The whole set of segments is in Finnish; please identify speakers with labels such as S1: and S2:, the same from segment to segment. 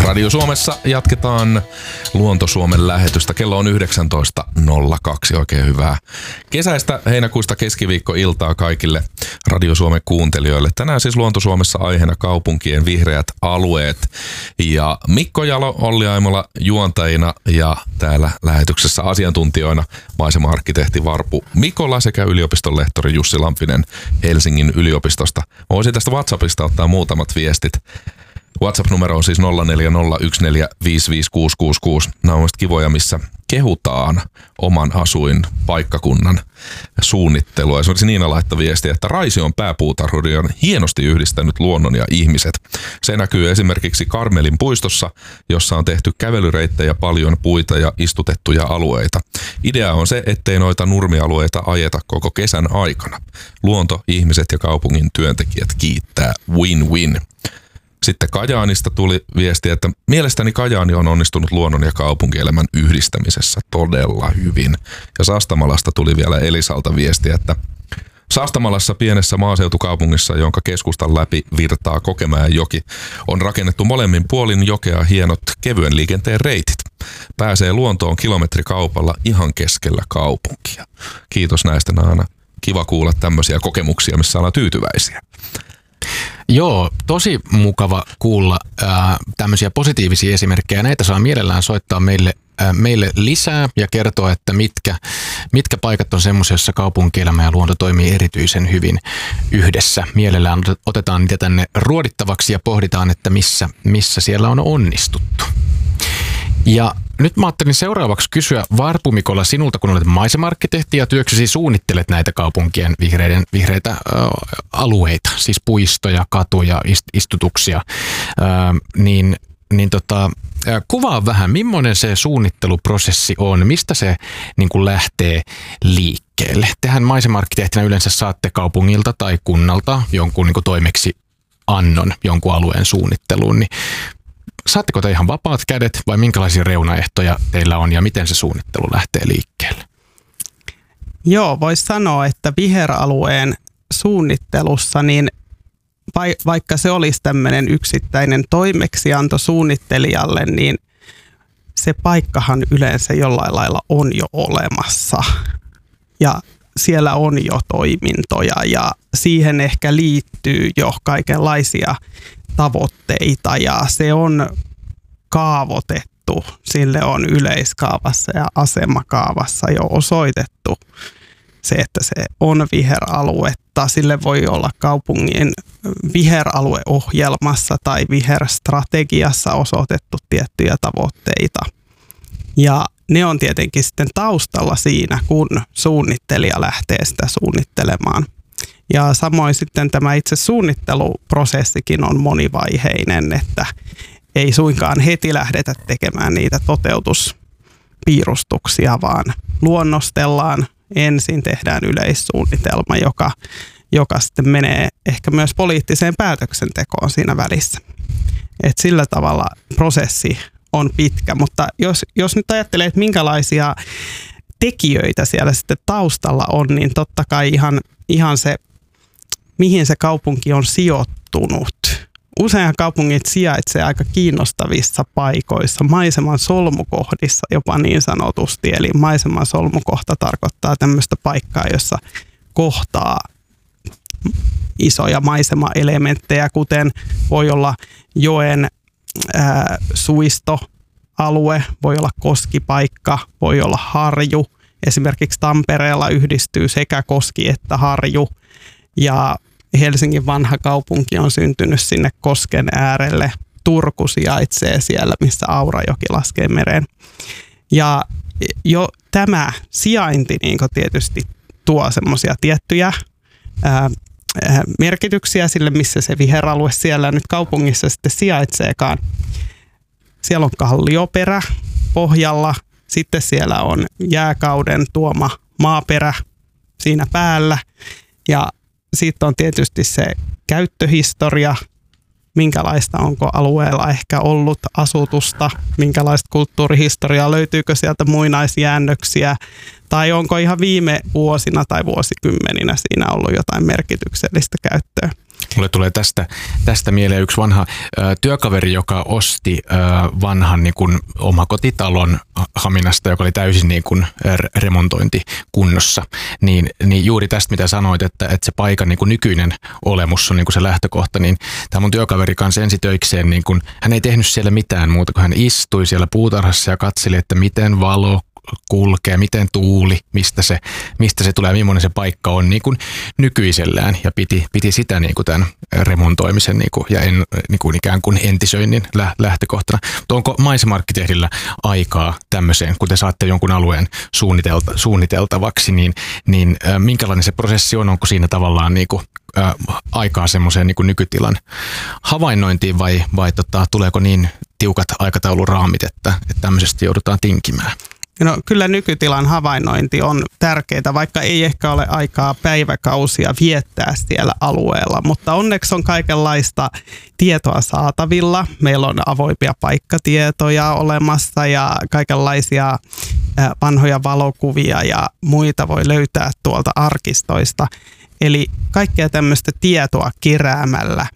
S1: Radio Suomessa jatketaan Luonto Suomen lähetystä. Kello on 19.02. Oikein hyvää kesäistä heinäkuista keskiviikkoiltaa kaikille Radio Suomen kuuntelijoille. Tänään siis Luonto Suomessa aiheena kaupunkien vihreät alueet. Ja Mikko Jalo, Olli Aimola juontajina ja täällä lähetyksessä asiantuntijoina maisema-arkkitehti Varpu Mikola sekä yliopiston lehtori Jussi Lampinen Helsingin yliopistosta. Voisin tästä WhatsAppista ottaa muutamat viestit. WhatsApp-numero on siis 0401455666. Nämä on mielestäni kivoja, missä kehutaan oman asuinpaikkakunnan suunnittelua. Esimerkiksi Niina laittoi viestiä, että Raision pääpuutarhuri on hienosti yhdistänyt luonnon ja ihmiset. Se näkyy esimerkiksi Karmelin puistossa, jossa on tehty kävelyreittejä, paljon puita ja istutettuja alueita. Idea on se, ettei noita nurmialueita ajeta koko kesän aikana. Luonto, ihmiset ja kaupungin työntekijät kiittää win-win. Sitten Kajaanista tuli viesti, että mielestäni Kajaani on onnistunut luonnon ja kaupunkielämän yhdistämisessä todella hyvin. Ja Sastamalasta tuli vielä Elisalta viesti, että Sastamalassa pienessä maaseutukaupungissa, jonka keskustan läpi virtaa Kokemäenjoki, on rakennettu molemmin puolin jokea hienot kevyen liikenteen reitit. Pääsee luontoon kilometrikaupalla ihan keskellä kaupunkia. Kiitos näistä, Naana. Kiva kuulla tämmöisiä kokemuksia, missä ollaan tyytyväisiä.
S2: Joo, tosi mukava kuulla tämmöisiä positiivisia esimerkkejä. Näitä saa mielellään soittaa meille lisää ja kertoa, että mitkä paikat on semmoisia, joissa kaupunkielämä ja luonto toimii erityisen hyvin yhdessä. Mielellään otetaan niitä tänne ruodittavaksi ja pohditaan, että missä siellä on onnistuttu. Ja nyt mä ajattelin seuraavaksi kysyä Varpu Mikola sinulta, kun olet maisema-arkkitehti ja työksesi suunnittelet näitä kaupunkien vihreitä alueita, siis puistoja, katuja, istutuksia, kuvaa vähän, millainen se suunnitteluprosessi on, mistä se niin kuin lähtee liikkeelle. Tehän maisema-arkkitehtinä yleensä saatte kaupungilta tai kunnalta jonkun niin kuin toimeksiannon jonkun alueen suunnitteluun, niin saatteko te ihan vapaat kädet vai minkälaisia reunaehtoja teillä on ja miten se suunnittelu lähtee liikkeelle?
S3: Joo, voisi sanoa, että viheralueen suunnittelussa, niin vaikka se olisi tämmöinen yksittäinen toimeksianto suunnittelijalle, niin se paikkahan yleensä jollain lailla on jo olemassa. Ja siellä on jo toimintoja ja siihen ehkä liittyy jo kaikenlaisia tavoitteita ja se on kaavoitettu, sille on yleiskaavassa ja asemakaavassa jo osoitettu se, että se on viheraluetta. Sille voi olla kaupungin viheralueohjelmassa tai viherstrategiassa osoitettu tiettyjä tavoitteita. Ja ne on tietenkin sitten taustalla siinä, kun suunnittelija lähtee sitä suunnittelemaan. Ja samoin sitten tämä itse suunnitteluprosessikin on monivaiheinen, että ei suinkaan heti lähdetä tekemään niitä toteutuspiirustuksia, vaan luonnostellaan. Ensin tehdään yleissuunnitelma, joka sitten menee ehkä myös poliittiseen päätöksentekoon siinä välissä. Et sillä tavalla prosessi on pitkä, mutta jos nyt ajattelee, että minkälaisia tekijöitä siellä sitten taustalla on, niin totta kai ihan se, mihin se kaupunki on sijoittunut. Usein kaupungit sijaitsee aika kiinnostavissa paikoissa, maiseman solmukohdissa jopa niin sanotusti. Eli maiseman solmukohta tarkoittaa tämmöistä paikkaa, jossa kohtaa isoja maisemaelementtejä, kuten voi olla joen suistoalue, voi olla koskipaikka, voi olla harju. Esimerkiksi Tampereella yhdistyy sekä koski että harju. Ja Helsingin vanha kaupunki on syntynyt sinne kosken äärelle. Turku sijaitsee siellä, missä Aurajoki laskee mereen. Ja jo tämä sijainti niin tietysti tuo semmoisia tiettyjä merkityksiä sille, missä se viheralue siellä nyt kaupungissa sitten sijaitseekaan. Siellä on kallioperä pohjalla, sitten siellä on jääkauden tuoma maaperä siinä päällä ja sitten on tietysti se käyttöhistoria, minkälaista onko alueella ehkä ollut asutusta, minkälaista kulttuurihistoriaa, löytyykö sieltä muinaisjäännöksiä tai onko ihan viime vuosina tai vuosikymmeninä siinä ollut jotain merkityksellistä käyttöä.
S2: Mulle tulee tästä mieleen yksi vanha työkaveri, joka osti vanhan niin kuin omakotitalon Haminasta, joka oli täysin niin kuin remontointikunnossa. Niin juuri tästä, mitä sanoit, että se paikan niin kuin nykyinen olemus on niin kuin se lähtökohta, niin tämä mun työkaveri kanssa ensitöikseen, niin kuin, hän ei tehnyt siellä mitään muuta, kun hän istui siellä puutarhassa ja katseli, että miten valo kulkee, miten tuuli, mistä se tulee, millainen se paikka on niin kuin nykyisellään, ja piti sitä niin kuin tämän remontoimisen niin kuin, ja niin kuin ikään kuin entisöinnin lähtökohtana. Mutta onko maisema-arkkitehdillä aikaa tämmöiseen, kun te saatte jonkun alueen suunniteltavaksi, niin minkälainen se prosessi on? Onko siinä tavallaan niin kuin, aikaa semmoiseen niin kuin nykytilan havainnointiin vai tuleeko niin tiukat aikatauluraamit, että tämmöisestä joudutaan tinkimään?
S3: No, kyllä nykytilan havainnointi on tärkeää, vaikka ei ehkä ole aikaa päiväkausia viettää siellä alueella, mutta onneksi on kaikenlaista tietoa saatavilla. Meillä on avoimia paikkatietoja olemassa ja kaikenlaisia vanhoja valokuvia ja muita voi löytää tuolta arkistoista. Eli kaikkea tämmöistä tietoa keräämällä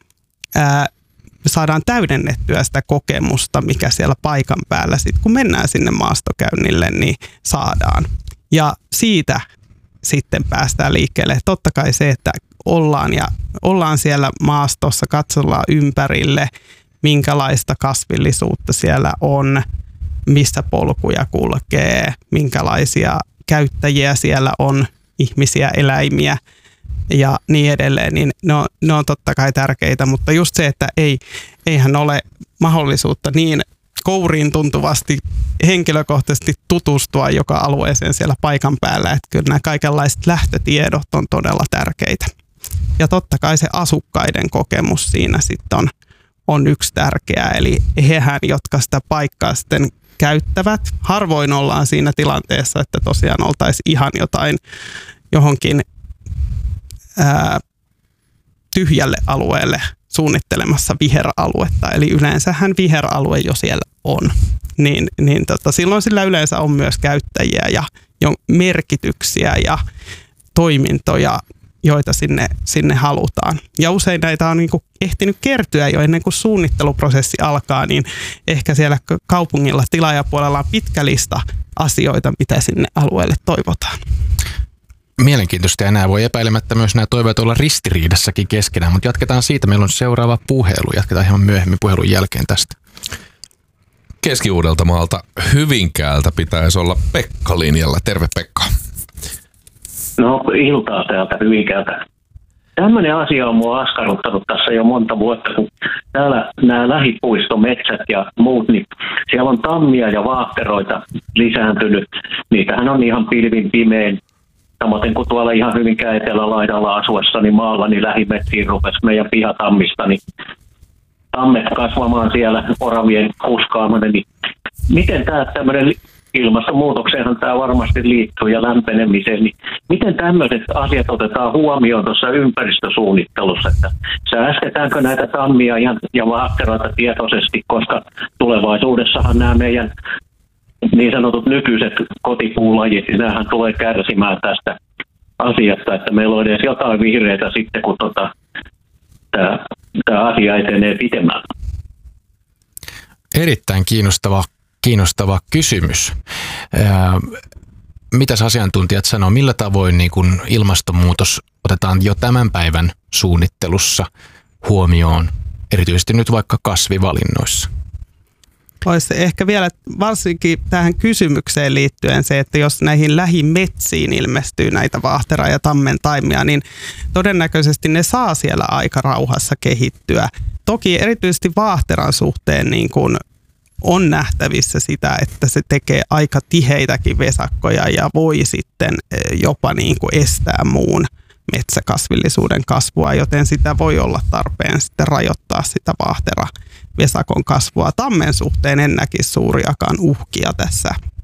S3: saadaan täydennettyä sitä kokemusta, mikä siellä paikan päällä sitten, kun mennään sinne maastokäynnille, niin saadaan. Ja siitä sitten päästään liikkeelle. Totta kai se, että ollaan siellä maastossa, katsellaan ympärille, minkälaista kasvillisuutta siellä on, missä polkuja kulkee, minkälaisia käyttäjiä siellä on, ihmisiä, eläimiä ja niin edelleen, niin ne on totta kai tärkeitä, mutta just se, että eihän ole mahdollisuutta niin kouriin tuntuvasti henkilökohtaisesti tutustua joka alueeseen siellä paikan päällä, että kyllä nämä kaikenlaiset lähtötiedot on todella tärkeitä. Ja totta kai se asukkaiden kokemus siinä sitten on yksi tärkeä, eli hehän, jotka sitä paikkaa sitten käyttävät. Harvoin ollaan siinä tilanteessa, että tosiaan oltaisiin ihan johonkin tyhjälle alueelle suunnittelemassa viheraluetta, eli yleensähän viheralue jo siellä on. Silloin sillä yleensä on myös käyttäjiä ja merkityksiä ja toimintoja, joita sinne halutaan. Ja usein näitä on niin kuin ehtinyt kertyä jo ennen kuin suunnitteluprosessi alkaa, niin ehkä siellä kaupungilla tilaajapuolella on pitkä lista asioita, mitä sinne alueelle toivotaan.
S2: Mielenkiintoista, ja nämä voi epäilemättä myös nämä toiveet olla ristiriidassakin keskenään, mutta jatketaan siitä. Meillä on seuraava puhelu. Jatketaan hieman myöhemmin puhelun jälkeen tästä.
S1: Keski-Uudeltamaalta Hyvinkäältä pitäisi olla Pekka linjalla. Terve Pekka.
S4: No, iltaa täältä Hyvinkäältä. Tämmöinen asia on mua askarruttanut tässä jo monta vuotta, kun täällä nämä lähipuistometsät ja muut, niin siellä on tammia ja vaahteroita lisääntynyt. Niitähän on ihan pilvin pimein. Samoin kuin tuolla ihan Hyvinkään etelälaidalla asuessani maalla, niin lähimetsiin rupesi meidän pihatammista, niin tammet kasvamaan siellä oravien kuskaaminen. Niin miten tämä tämmöinen ilmastonmuutokseenhan tämä varmasti liittyy ja lämpenemiseen, niin miten tämmöiset asiat otetaan huomioon tuossa ympäristösuunnittelussa, että säästetäänkö näitä tammia ja vaahteroita tietoisesti, koska tulevaisuudessahan nämä meidän niin sanotut nykyiset kotipuulajit, niin näähän tulee kärsimään tästä asiasta, että meillä on edes jotain vihreitä sitten, kun tämä asia etenee pitemmällä.
S2: Erittäin kiinnostava kysymys. Mitäs asiantuntijat sanoo, millä tavoin niin kun ilmastonmuutos otetaan jo tämän päivän suunnittelussa huomioon, erityisesti nyt vaikka kasvivalinnoissa?
S3: Olisi ehkä vielä varsinkin tähän kysymykseen liittyen se, että jos näihin lähimetsiin ilmestyy näitä vaahtera- ja tammentaimia, niin todennäköisesti ne saa siellä aika rauhassa kehittyä. Toki erityisesti vaahteran suhteen niin kuin on nähtävissä sitä, että se tekee aika tiheitäkin vesakkoja ja voi sitten jopa niin kuin estää muun metsäkasvillisuuden kasvua, joten sitä voi olla tarpeen sitten rajoittaa sitä vaahteravesakon kasvua. Tammen suhteen en näkisi suuriakaan uhkia tässä.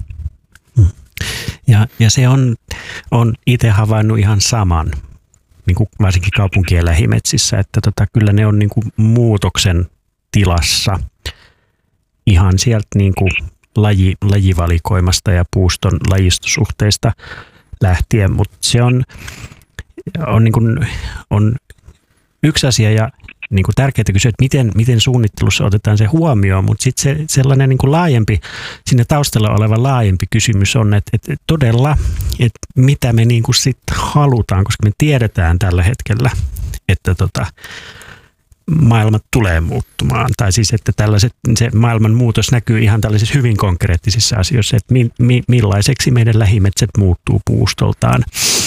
S5: Ja se on itse havainnut ihan saman, niin kuin varsinkin kaupunkien lähimetsissä, että kyllä ne on niin kuin muutoksen tilassa ihan sieltä niin kuin lajivalikoimasta ja puuston lajistosuhteista lähtien, mutta se on yksi asia ja niin kuin tärkeää kysyä, että miten suunnittelussa otetaan se huomioon, mutta sitten se sellainen niin kuin laajempi, sinne taustalla oleva laajempi kysymys on, että todella, että mitä me niin kuin sitten halutaan, koska me tiedetään tällä hetkellä, että maailma tulee muuttumaan. Tai siis, että se maailman muutos näkyy ihan tällaisissa hyvin konkreettisissa asioissa, että millaiseksi meidän lähimetsät muuttuu puustoltaan.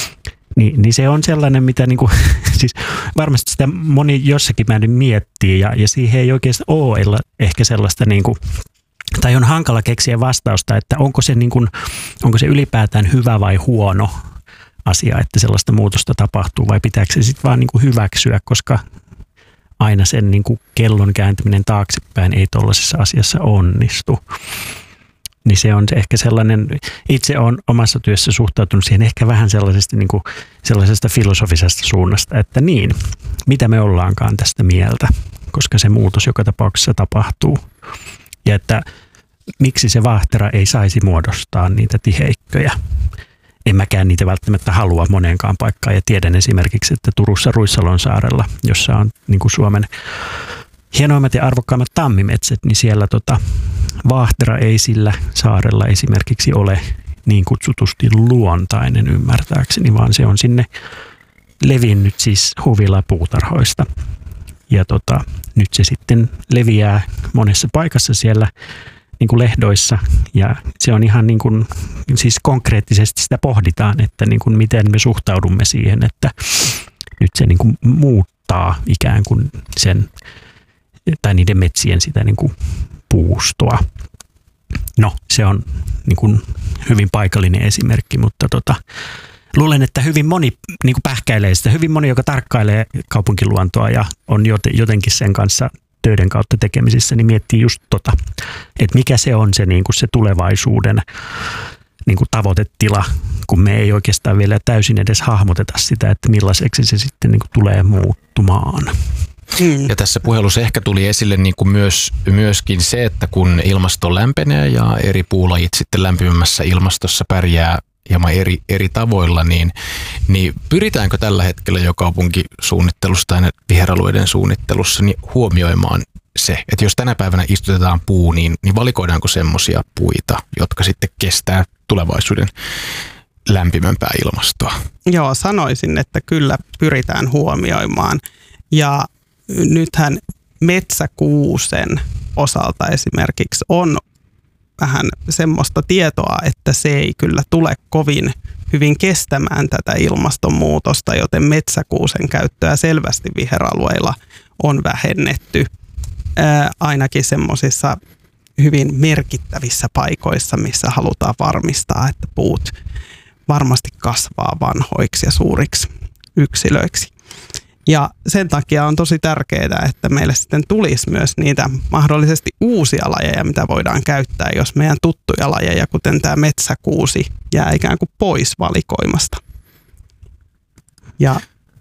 S5: Niin se on sellainen, mitä niinku, siis varmasti sitä moni jossakin määrin miettii ja siihen ei oikeastaan ole ehkä sellaista niinku, tai on hankala keksiä vastausta, että onko se ylipäätään hyvä vai huono asia, että sellaista muutosta tapahtuu vai pitääkö se sitten vaan niinku hyväksyä, koska aina sen niinku kellon kääntäminen taaksepäin ei tuollaisessa asiassa onnistu. Niin se on ehkä sellainen, itse olen omassa työssä suhtautunut siihen ehkä vähän sellaisesta filosofisesta suunnasta, että niin, mitä me ollaankaan tästä mieltä, koska se muutos joka tapauksessa tapahtuu. Ja että miksi se vaahtera ei saisi muodostaa niitä tiheikköjä. En mäkään niitä välttämättä halua moneenkaan paikkaan ja tiedän esimerkiksi, että Turussa Ruissalon saarella, jossa on niin kuin Suomen hienoimmat ja arvokkaimmat tammimetsät, niin siellä vaahtera ei sillä saarella esimerkiksi ole niin kutsutusti luontainen ymmärtääkseni, vaan se on sinne levinnyt siis huvilapuutarhoista. Ja nyt se sitten leviää monessa paikassa siellä niin kuin lehdoissa ja se on ihan niin kuin, siis konkreettisesti sitä pohditaan, että niin kuin miten me suhtaudumme siihen, että nyt se niin kuin muuttaa ikään kuin sen tai niiden metsien sitä niin kuin puustoa. No, se on niin kuin hyvin paikallinen esimerkki, mutta luulen, että hyvin moni niin kuin pähkäilee sitä. Hyvin moni, joka tarkkailee kaupunkiluontoa ja on jotenkin sen kanssa töiden kautta tekemisissä, niin miettii just että mikä se on se, niin kuin se tulevaisuuden niin kuin tavoitetila, kun me ei oikeastaan vielä täysin edes hahmoteta sitä, että millaiseksi se sitten niin kuin tulee muuttumaan.
S2: Ja tässä puhelussa ehkä tuli esille niin kuin myöskin se, että kun ilmasto lämpenee ja eri puulajit sitten lämpimämmässä ilmastossa pärjää hieman eri tavoilla, niin pyritäänkö tällä hetkellä jo kaupunkisuunnittelussa tai viheralueiden suunnittelussa niin huomioimaan se, että jos tänä päivänä istutetaan puu, niin valikoidaanko semmoisia puita, jotka sitten kestää tulevaisuuden lämpimämpää ilmastoa?
S3: Joo, sanoisin, että kyllä pyritään huomioimaan. Ja nythän metsäkuusen osalta esimerkiksi on vähän semmoista tietoa, että se ei kyllä tule kovin hyvin kestämään tätä ilmastonmuutosta, joten metsäkuusen käyttöä selvästi viheralueilla on vähennetty ainakin semmoisissa hyvin merkittävissä paikoissa, missä halutaan varmistaa, että puut varmasti kasvaa vanhoiksi ja suuriksi yksilöiksi. Ja sen takia on tosi tärkeää, että meille sitten tulisi myös niitä mahdollisesti uusia lajeja, mitä voidaan käyttää, jos meidän tuttuja lajeja, kuten tämä metsäkuusi, jää ikään kuin pois valikoimasta. Ja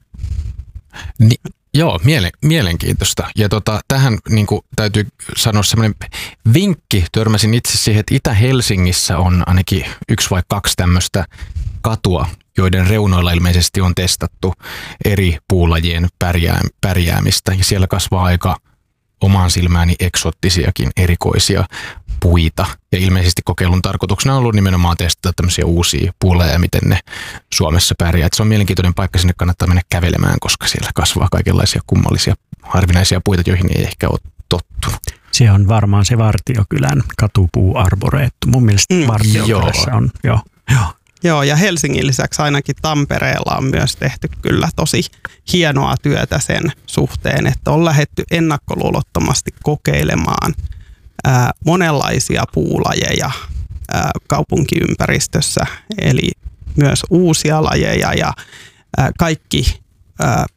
S2: joo, mielenkiintoista. Ja tähän niin kuin täytyy sanoa semmoinen vinkki. Törmäsin itse siihen, että Itä-Helsingissä on ainakin 1 vai 2 tämmöistä katua, joiden reunoilla ilmeisesti on testattu eri puulajien pärjäämistä. Ja siellä kasvaa aika omaan silmääni eksoottisiakin erikoisia puita. Ja ilmeisesti kokeilun tarkoituksena on ollut nimenomaan testata tämmöisiä uusia puulajeja, miten ne Suomessa pärjää. Et se on mielenkiintoinen paikka, sinne kannattaa mennä kävelemään, koska siellä kasvaa kaikenlaisia kummallisia harvinaisia puita, joihin ei ehkä ole tottunut.
S5: Se on varmaan se Vartiokylän katupuuarboreettu. Mun mielestä Vartiokylässä on, joo.
S3: Joo, ja Helsingin lisäksi ainakin Tampereella on myös tehty kyllä tosi hienoa työtä sen suhteen, että on lähdetty ennakkoluulottomasti kokeilemaan monenlaisia puulajeja kaupunkiympäristössä, eli myös uusia lajeja ja kaikki